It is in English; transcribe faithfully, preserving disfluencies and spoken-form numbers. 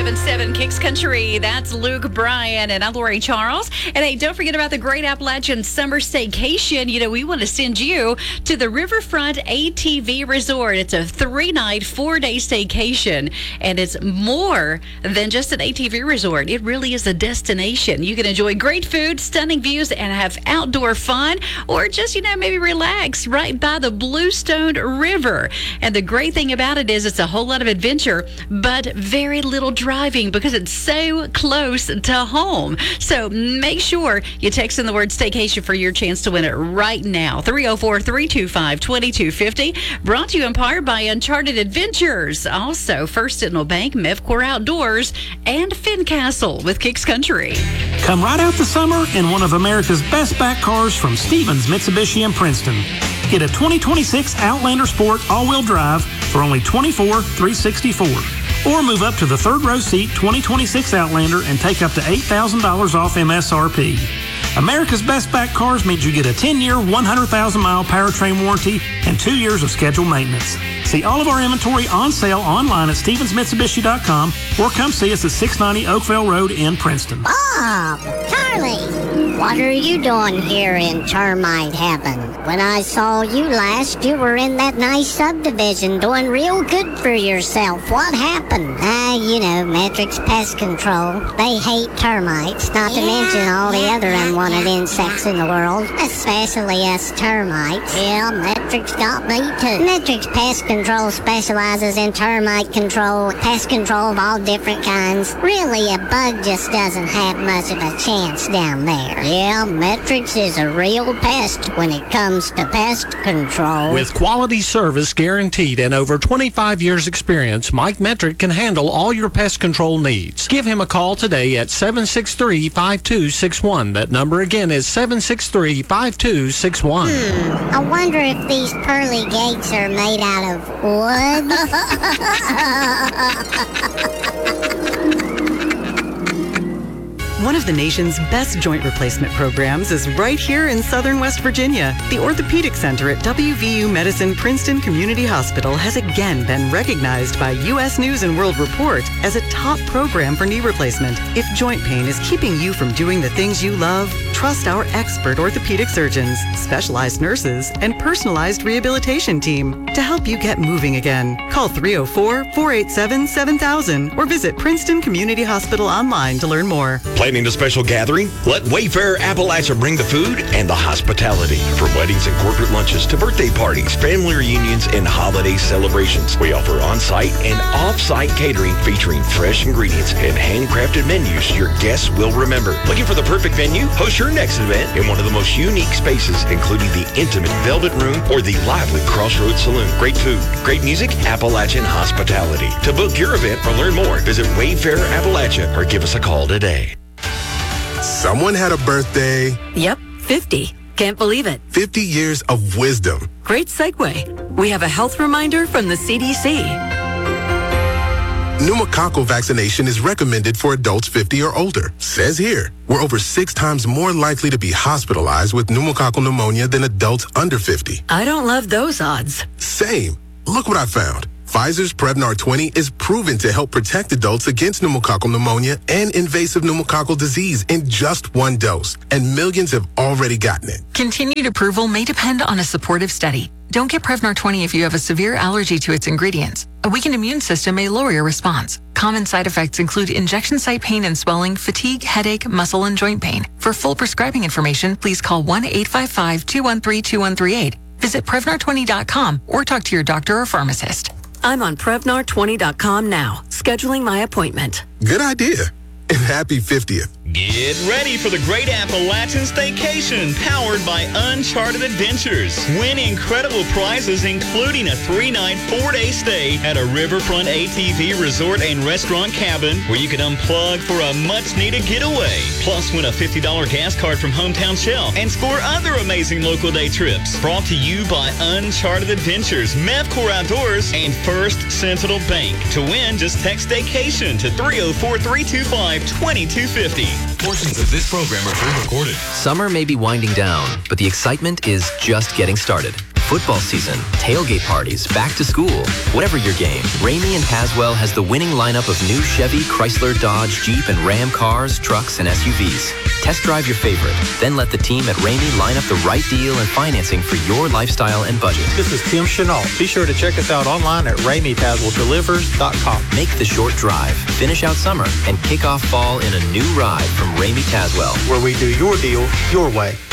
seven seven Kicks Country. That's Luke Bryan, and I'm Lori Charles. And hey, don't forget about the Great Appalachian Summer Staycation. You know, we want to send you to the Riverfront A T V Resort. It's a three-night, four-day staycation, and it's more than just an A T V resort. It really is a destination. You can enjoy great food, stunning views, and have outdoor fun, or just, you know, maybe relax right by the Bluestone River. And the great thing about it is it's a whole lot of adventure, but very little driving because it's so close to home. So make sure you text in the word staycation for your chance to win it right now. three oh four, three two five, two two five oh. Brought to you in part by Uncharted Adventures. Also, First Sentinel Bank, Mevcor Outdoors, and Fincastle with Kicks Country. Come right out the summer in one of America's best back cars from Stevens Mitsubishi in Princeton. Get a twenty twenty-six Outlander Sport all-wheel drive for only twenty-four thousand three hundred sixty-four dollars. Or move up to the third row seat twenty twenty-six Outlander and take up to eight thousand dollars off M S R P. America's Best Back Cars means you get a ten-year, one hundred thousand mile powertrain warranty and two years of scheduled maintenance. See all of our inventory on sale online at stevens mitsubishi dot com or come see us at six ninety Oakville Road in Princeton. Bob! Charlie! What are you doing here in termite heaven? When I saw you last, you were in that nice subdivision doing real good for yourself. What happened? Ah, uh, you know, Metrix Pest Control. They hate termites, not to yeah, mention all the other unwanted insects in the world, especially us termites. Yeah, Metrix got me too. Metrix Pest Control specializes in termite control, pest control of all different kinds. Really, a bug just doesn't have much of a chance down there. Yeah, Metrix is a real pest when it comes to pest control. With quality service guaranteed and over twenty-five years experience, Mike Metric can handle all your pest control needs. Give him a call today at seven six three, five two six one. That number again is seven six three, five two six one. Hmm, I wonder if these pearly gates are made out of wood. One of the nation's best joint replacement programs is right here in Southern West Virginia. The Orthopedic Center at W V U Medicine Princeton Community Hospital has again been recognized by U S News and World Report as a top program for knee replacement. If joint pain is keeping you from doing the things you love, trust our expert orthopedic surgeons, specialized nurses, and personalized rehabilitation team to help you get moving again. Call three oh four, four eight seven, seven thousand or visit Princeton Community Hospital online to learn more. Planning a special gathering? Let Wayfair Appalachia bring the food and the hospitality. From weddings and corporate lunches to birthday parties, family reunions, and holiday celebrations, we offer on-site and off-site catering featuring fresh ingredients and handcrafted menus your guests will remember. Looking for the perfect venue? Host your next event in one of the most unique spaces, including the intimate Velvet Room or the lively Crossroads Saloon. Great food, great music, Appalachian hospitality. To book your event or learn more, visit Wayfair Appalachia or give us a call today. Someone had a birthday. Yep, fifty. Can't believe it. fifty years of wisdom. Great segue. We have a health reminder from the C D C. Pneumococcal vaccination is recommended for adults fifty or older. Says here, we're over six times more likely to be hospitalized with pneumococcal pneumonia than adults under fifty. I don't love those odds. Same. Look what I found. Pfizer's Prevnar twenty is proven to help protect adults against pneumococcal pneumonia and invasive pneumococcal disease in just one dose, and millions have already gotten it. Continued approval may depend on a supportive study. Don't get Prevnar twenty if you have a severe allergy to its ingredients. A weakened immune system may lower your response. Common side effects include injection site pain and swelling, fatigue, headache, muscle, and joint pain. For full prescribing information, please call one eight five five, two one three, two one three eight. Visit Prevnar twenty dot com or talk to your doctor or pharmacist. I'm on Prevnar twenty dot com now, scheduling my appointment. Good idea. And happy fiftieth. Get ready for the Great Appalachian Staycation, powered by Uncharted Adventures. Win incredible prizes, including a three-night, four-day stay at a Riverfront A T V resort and restaurant cabin where you can unplug for a much-needed getaway. Plus, win a fifty dollars gas card from Hometown Shell and score other amazing local day trips. Brought to you by Uncharted Adventures, Mevcor Outdoors, and First Sentinel Bank. To win, just text Staycation to three oh four, three two five, two two five oh. Portions of this program are pre-recorded. Summer may be winding down, but the excitement is just getting started. football season, tailgate parties, back to school. Whatever your game, Ramey and Tazwell has the winning lineup of new Chevy, Chrysler, Dodge, Jeep, and Ram cars, trucks, and S U Vs. Test drive your favorite, then let the team at Ramey line up the right deal and financing for your lifestyle and budget. This is Tim Chenault. Be sure to check us out online at Ramey Tazwell Delivers dot com. Make the short drive, finish out summer, and kick off fall in a new ride from Ramey Tazwell, where we do your deal your way.